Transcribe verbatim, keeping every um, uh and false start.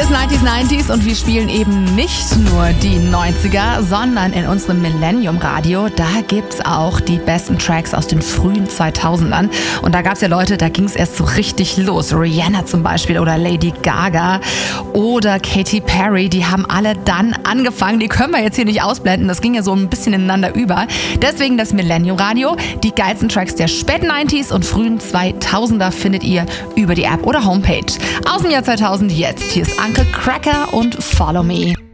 ist neunziger neunziger und wir spielen eben nicht nur die neunziger, sondern in unserem Millennium Radio, da gibt's auch die besten Tracks aus den frühen zweitausendern. Und da gab's ja Leute, da ging's erst so richtig los. Rihanna zum Beispiel oder Lady Gaga oder Katy Perry, die haben alle dann angefangen. Die können wir jetzt hier nicht ausblenden, das ging ja so ein bisschen ineinander über. Deswegen das Millennium Radio. Die geilsten Tracks der späten neunziger und frühen zweitausender findet ihr über die App oder Homepage. Aus dem Jahr zweitausend jetzt. Hier ist Uncle Cracker und Follow Me.